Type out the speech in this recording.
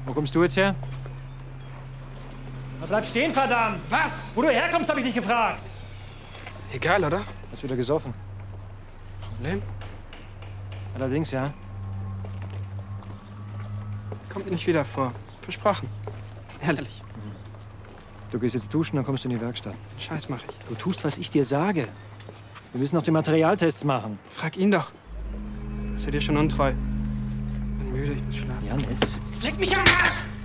Wo kommst du jetzt her? Na, bleib stehen, verdammt! Was? Wo du herkommst, habe ich dich gefragt. Egal, oder? Hast wieder gesoffen? Problem? Allerdings, ja. Kommt mir nicht wieder vor. Versprochen. Ehrlich. Du gehst jetzt duschen, dann kommst du in die Werkstatt. Scheiß mach ich. Du tust, was ich dir sage. Wir müssen noch die Materialtests machen. Frag ihn doch. Ist er dir schon untreu? Bin müde, ich muss schlafen. Jan, es... Leck mich am Arsch!